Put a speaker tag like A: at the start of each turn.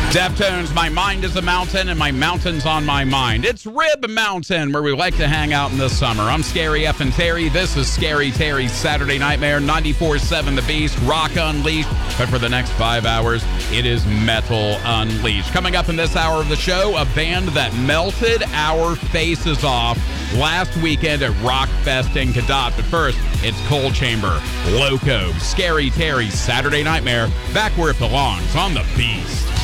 A: Deftones, My Mind is a Mountain, and my mountain's on my mind. It's Rib Mountain, where we like to hang out in the summer. I'm Scary F. and Terry. This is Scary Terry's Saturday Nightmare, 94.7 The Beast, Rock Unleashed. But for the next 5 hours, it is Metal Unleashed. Coming up in this hour of the show, a band that melted our faces off last weekend at Rockfest in Cadott. But first, it's Coal Chamber, Loco, Scary Terry's Saturday Nightmare, back where it belongs, on The Beast.